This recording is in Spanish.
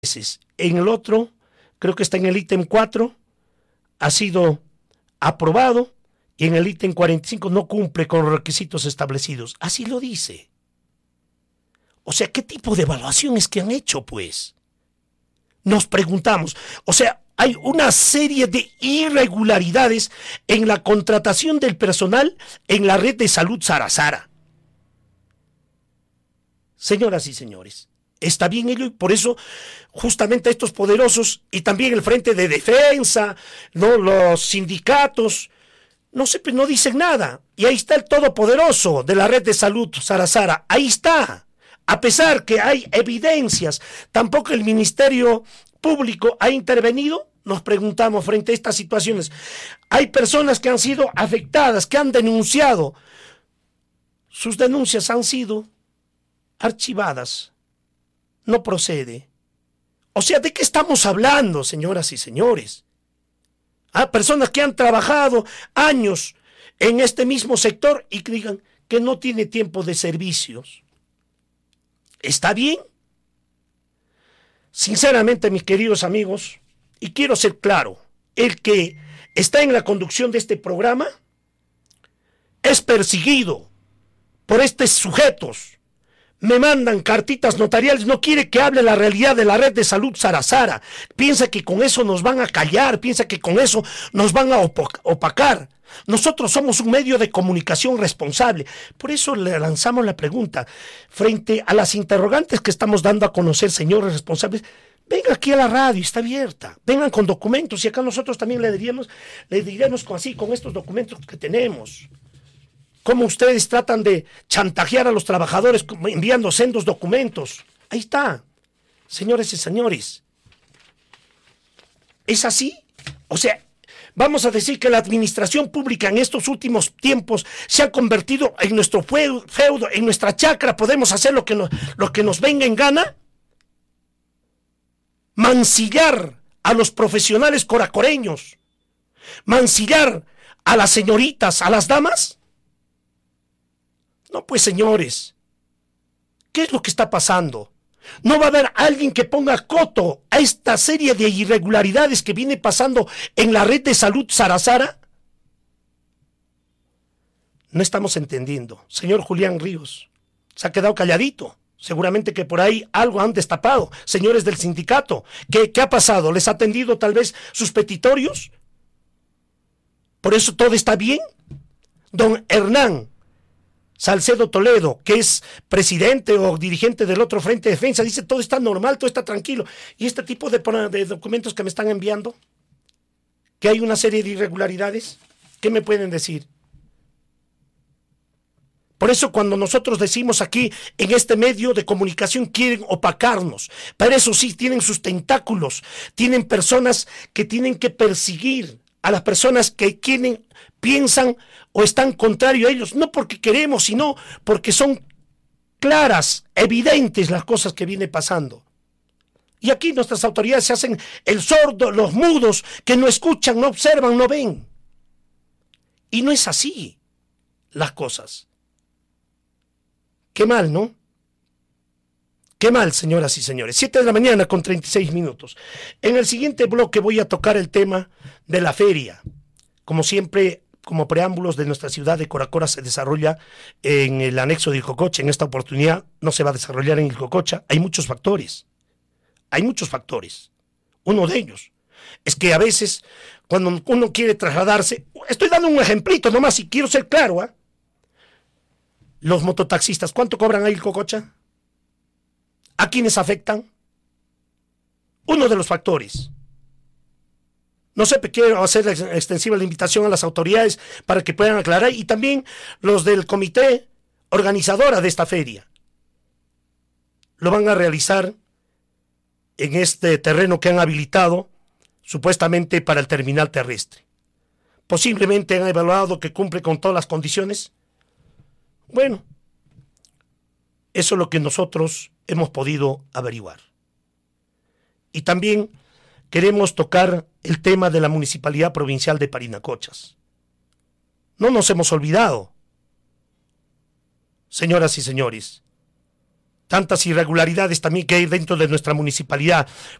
En el otro, creo que está en el ítem 4, ha sido aprobado, y en el ítem 45 no cumple con los requisitos establecidos. Así lo dice. O sea, ¿qué tipo de evaluación es que han hecho, pues? Nos preguntamos. O sea, hay una serie de irregularidades en la contratación del personal en la red de salud Sarasara. Señoras y señores, está bien ello, y por eso justamente estos poderosos y también el Frente de Defensa, ¿no?, los sindicatos, no dicen nada. Y ahí está el todopoderoso de la red de salud Sarasara. Ahí está. A pesar que hay evidencias, tampoco el Ministerio Público ha intervenido. Nos preguntamos frente a estas situaciones. Hay personas que han sido afectadas, que han denunciado. Sus denuncias han sido archivadas. No procede. O sea, ¿de qué estamos hablando, señoras y señores? Personas que han trabajado años en este mismo sector y que digan que no tiene tiempo de servicios. ¿Está bien? Sinceramente, mis queridos amigos, y quiero ser claro, el que está en la conducción de este programa es perseguido por estos sujetos. Me mandan cartitas notariales, no quiere que hable la realidad de la red de salud Sarasara. Piensa que con eso nos van a callar, piensa que con eso nos van a opacar. Nosotros somos un medio de comunicación responsable. Por eso le lanzamos la pregunta. Frente a las interrogantes que estamos dando a conocer, señores responsables, vengan aquí a la radio, está abierta. Vengan con documentos y acá nosotros también le diremos con estos documentos que tenemos. Cómo ustedes tratan de chantajear a los trabajadores enviando sendos documentos. Ahí está. Señores y señores. ¿Es así? O sea, vamos a decir que la administración pública en estos últimos tiempos se ha convertido en nuestro feudo, en nuestra chacra. ¿Podemos hacer lo que nos venga en gana? Mancillar a los profesionales coracoreños. Mancillar a las señoritas, a las damas. No, pues señores, ¿qué es lo que está pasando? ¿No va a haber alguien que ponga coto a esta serie de irregularidades que viene pasando en la red de salud Sarasara? No estamos entendiendo. Señor Julián Ríos, se ha quedado calladito. Seguramente que por ahí algo han destapado. Señores del sindicato, ¿qué ha pasado? ¿Les ha atendido tal vez sus petitorios? ¿Por eso todo está bien? Don Hernán Salcedo Toledo, que es presidente o dirigente del otro Frente de Defensa, dice todo está normal, todo está tranquilo. Y este tipo de documentos que me están enviando, que hay una serie de irregularidades, ¿qué me pueden decir? Por eso cuando nosotros decimos aquí, en este medio de comunicación, quieren opacarnos. Para eso sí, tienen sus tentáculos, tienen personas que tienen que perseguir a las personas que piensan o están contrario a ellos, no porque queremos, sino porque son claras, evidentes las cosas que viene pasando. Y aquí nuestras autoridades se hacen el sordo, los mudos, que no escuchan, no observan, no ven. Y no es así las cosas. Qué mal, ¿no? Qué mal, señoras y señores. 7:36 a.m. En el siguiente bloque voy a tocar el tema de la feria. Como siempre, como preámbulos de nuestra ciudad de Coracora se desarrolla en el anexo de Ilcococha. En esta oportunidad no se va a desarrollar en Ilcococha. Hay muchos factores. Uno de ellos es que a veces cuando uno quiere trasladarse, estoy dando un ejemplito nomás y quiero ser claro, ¿eh? Los mototaxistas, ¿cuánto cobran a Ilcococha? ¿A quiénes afectan? Uno de los factores. No sé, quiero hacer extensiva la invitación a las autoridades para que puedan aclarar, y también los del comité organizadora de esta feria. Lo van a realizar en este terreno que han habilitado supuestamente para el terminal terrestre. Posiblemente han evaluado que cumple con todas las condiciones. Bueno, eso es lo que nosotros hemos podido averiguar. Y también queremos tocar el tema de la Municipalidad Provincial de Parinacochas. No nos hemos olvidado, señoras y señores. tantas irregularidades también que hay dentro de nuestra municipalidad.